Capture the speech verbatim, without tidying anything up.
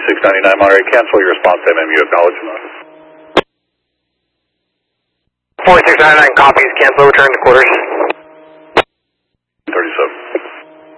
forty-six ninety-nine Monterey, cancel your response to M M U acknowledgement. forty-six ninety-nine copies, cancel, return to quarters.